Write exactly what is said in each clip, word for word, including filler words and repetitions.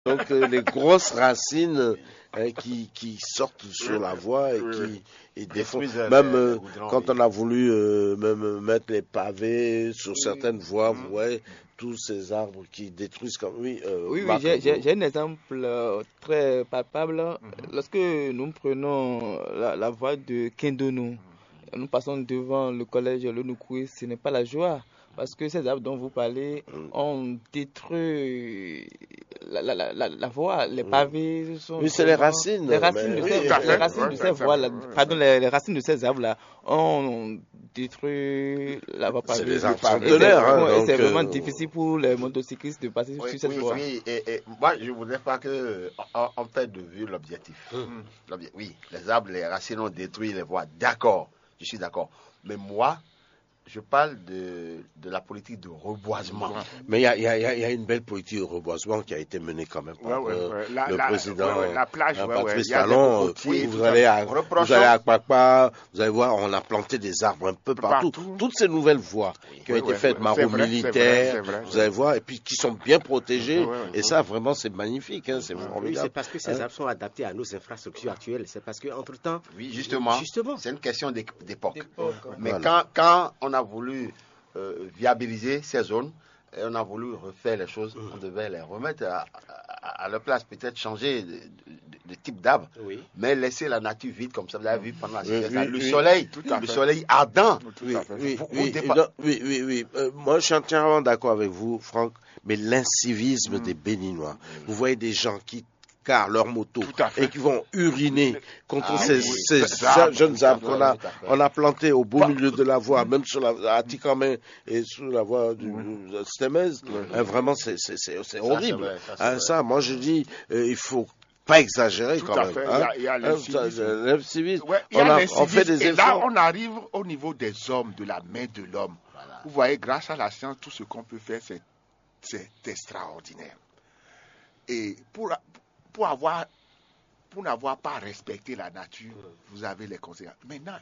Donc euh, les grosses racines euh, qui, qui sortent sur la voie et Oui, oui. qui et défendent. Détruisent Même les- euh, les goudrons, quand oui. on a voulu euh, même mettre les pavés sur certaines voies, Mm. vous voyez tous ces arbres qui détruisent comme oui. Euh, Oui, oui, Marc j'ai j'ai- Legault. j'ai un exemple euh, très palpable. Mhm. Lorsque nous prenons la, la voie de Kendono, nous passons devant le collège Lenoukoui, ce n'est pas la joie. Parce que ces arbres dont vous parlez ont détruit la, la, la, la, la voie, les pavés sont Oui, c'est les vraiment- racines. les racines mais- de oui, ces, tout à les fait. racines Ouais, de ça- ces ça- voies, là, ouais, pardon, ouais. les, les racines de ces arbres là ont détruit la voie c'est pavée. des arbres pavés. Et c'est centenaires. Hein, ouais, et donc, c'est vraiment euh, difficile pour les motocyclistes de passer Oui, sur cette oui, voie. oui, et, et moi je voudrais pas que on, on perde de vue l'objectif. Hum. L'obje- Oui, les arbres, les racines ont détruit les voies. D'accord, je suis d'accord. Mais moi, je parle de, de la politique de reboisement. Mais il y a, il y, a, il y a une belle politique de reboisement qui a été menée quand même par Ouais, ouais, euh, ouais. La- le la- président ouais, ouais, la plage, euh, ouais, ouais. Patrice Il y a des Talon. cocotiers, Euh, tout vous, ça. allez à, vous Reprochons- allez à Kpakpa, vous allez voir, on a planté des arbres un peu partout. Partout. Toutes ces nouvelles voies qui ont Oui, été ouais, faites, ouais, marron c'est vrai, c'est militaire, vrai, c'est vrai. vous allez voir, et puis qui sont bien protégées. Ouais, ouais, et ouais. ça, vraiment, c'est magnifique, hein, c'est Oui, formidable. c'est parce que ces Hein? arbres sont adaptés à nos infrastructures actuelles. C'est parce qu'entre-temps, Oui, justement, Justement. c'est une question d'é- d'époque. D'époque, Mais Voilà. quand, quand on a voulu euh, viabiliser ces zones, et on a voulu refaire les choses, on devait les remettre à, à- à leur place, peut-être changer de, de- de type d'arbre, oui. mais laisser la nature vide comme ça. Vous avez vu pendant la Oui, sécheresse, oui, le oui. soleil, Tout à le fait. soleil ardent. Tout Oui, à fait. oui, Vous- vous oui, dépa- non, oui, oui, oui. Euh, moi, je suis entièrement d'accord avec vous, Franck, mais l'incivisme des Béninois. Vous voyez des gens qui carrent leur moto Tout à fait. et qui vont uriner contre Ah ces, oui, ces ces arbres, jeunes tout à arbres fait, qu'on a, tout à fait. on a plantés au beau milieu de la voie, même sur la, à Tikamé et sur la voie du de Stemez. Hein, vraiment, c'est c'est- c'est- c'est Ça, horrible. c'est vrai, ça, c'est Hein, vrai. ça, moi, je dis, euh, il faut pas exagérer Tout quand à même. fait. hein. Il y a- il y a Hein, ça, l'incivisme. l'incivisme. Ouais, il y on, a a- les on fait civistes, des et là, efforts. on arrive au niveau des hommes, de la main de l'homme. Vous voyez, grâce à la science, tout ce qu'on peut faire, c'est, c'est extraordinaire. Et pour, pour avoir, pour n'avoir pas respecté la nature, vous avez les conséquences. Maintenant,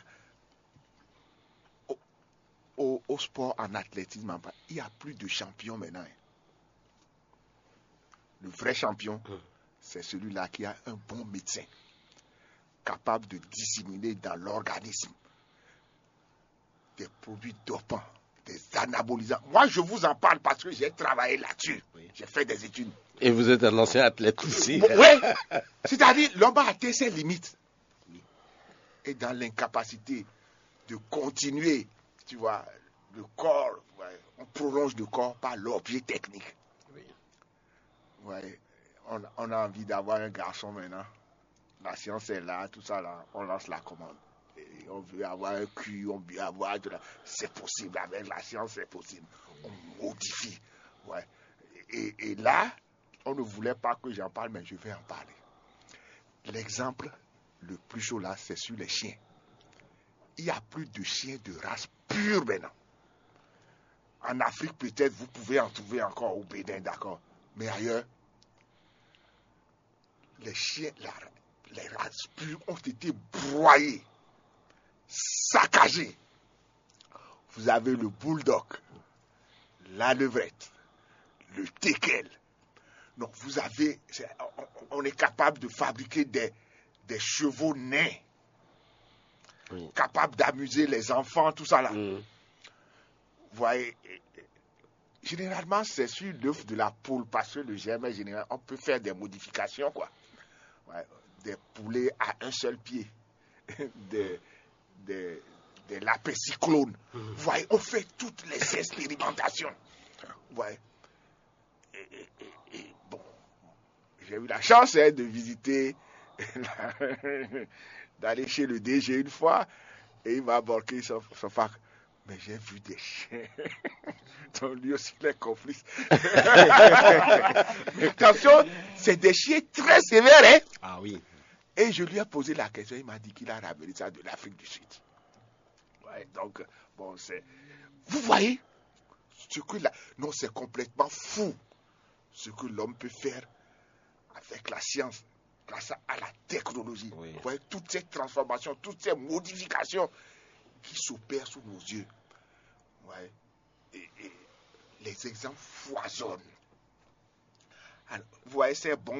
au, au- au sport, en athlétisme, en- il n'y a plus de champion maintenant. hein. Le vrai champion, c'est celui-là qui a un bon médecin, capable de disséminer dans l'organisme des produits dopants, des anabolisants. Moi, je vous en parle parce que j'ai travaillé là-dessus. J'ai fait des études. Et vous êtes un ancien athlète aussi. Oui, c'est-à-dire l'homme a atteint ses limites. Et dans l'incapacité de continuer, tu vois, le corps, ouais, on prolonge le corps par l'objet technique. Ouais, on, on a envie d'avoir un garçon maintenant. La science est là, tout ça là, on lance la commande. Et on veut avoir un cul, on veut avoir de la... C'est possible, avec la science c'est possible. On modifie. Ouais. Et, et là, on ne voulait pas que j'en parle, mais je vais en parler. L'exemple le plus chaud là, c'est sur les chiens. Il n'y a plus de chiens de race pure maintenant. En Afrique, peut-être, vous pouvez en trouver encore au Bénin, d'accord. Mais ailleurs, les chiens, la, les races pures ont été broyées, saccagées. Vous avez le bulldog, la levrette, le teckel. Donc, vous avez, c'est- on, on est capable de fabriquer des, des chevaux nains, Oui. capables d'amuser les enfants, tout ça là. Mm. Vous voyez, et- et- généralement, c'est sur l'œuf de la poule, parce que le germe général, on peut faire des modifications, quoi. Ouais, des poulets à un seul pied, des, des, des lapins-cyclones. Vous voyez, on fait toutes les expérimentations. Vous voyez. Et, et- et- et bon, j'ai eu la chance hein, de visiter, d'aller chez le D G une fois, et il m'a abordé son, son fac. Mais j'ai vu des chiens. Donc lui aussi, les complices. Mais attention, c'est des chiens très sévères. Hein? Ah oui. Et je lui ai posé la question. Il m'a dit qu'il a ramené ça de l'Afrique du Sud. Ouais, donc, bon, c'est. Vous voyez ce que la... Non, c'est complètement fou. Ce que l'homme peut faire avec la science, grâce à la technologie. Oui. Vous voyez toutes ces transformations, toutes ces modifications qui s'opèrent sous nos yeux. Ouais. Et, et les exemples foisonnent. Alors, vous voyez ces bombes